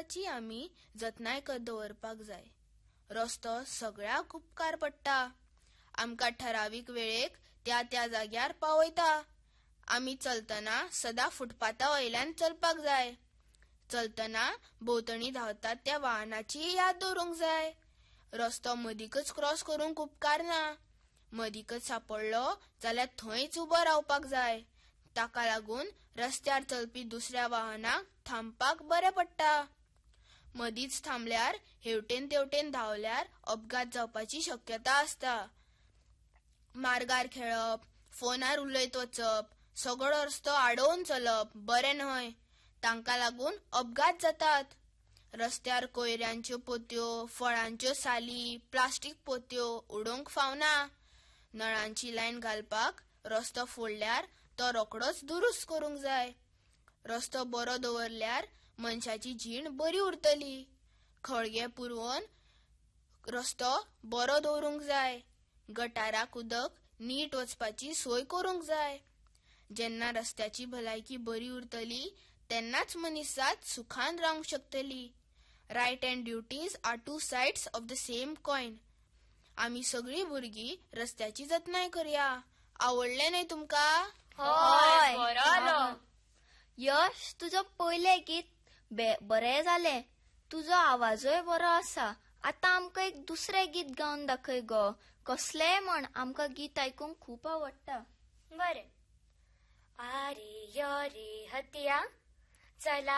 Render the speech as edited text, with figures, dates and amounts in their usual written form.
रस्त्याची आमी जतनाय दवरपाक जाय. रस्तो सगळ्याक उपकार पडटा. आमकां ठरावीक वेळेक त्या त्या जाग्यार पावयता. आमी चलतना सदां फुटपाथा वयल्यान चलपाक जाय. चलतना भोंवतणी धांवतात त्या वाहनाची याद दवरूंक जाय. रस्तो मदीकच क्रॉस करूंक उपकार ना. मदीकच सांपडलो जाल्यार थंयच उबो रावपाक जाय. ताका लागून रस्त्यार चलपी दुसऱ्या वाहनाक थांबपाक बरें पडटा. मदींच थांबल्यार हेवटेन तेवटेन धांवल्यार अपघात जावपाची शक्यता आसता. मार्गार खेळप, फोनार उलयत वचप, सगळो रस्तो आडोवन चलप बरें न्हय. तांकां लागून अपघात जातात. रस्त्यार कोयऱ्यांच्यो पोतयो, फळांच्यो साली, प्लास्टीक पोतयो उडोवंक फावना. नळांची लायन घालपाक रस्तो फोडल्यार तो रोखडोच दुरुस्त करूंक जाय. रस्तो बरो दवरल्यार मनशाची जीण बरी उरतली. खळगे पुरवोवन रस्तो बरो दवरूंक जाय. गटाराक उदक नीट वचपाची सोय करूंक जाय. जेन्ना रस्त्याची भलायकी बरी उरतली तेन्नाच मनशात सुखान रावंक शकतली. Right and duties R to sides of the same coin. आमी सगळीं भुरगीं रस्त्याची जतनाय करया. आवडलें न्हय तुमकां? हय. यश, तुजो पयलें गीत बरें जालें. तुजो आवाजूय बरो आसा. आतां आमकां एक दुसरें गीत गावन दाखय गो. कसलेंय म्हण, आमकां गीत आयकूंक खूब आवडटा. बरें. आ रे य रे हत्या, चला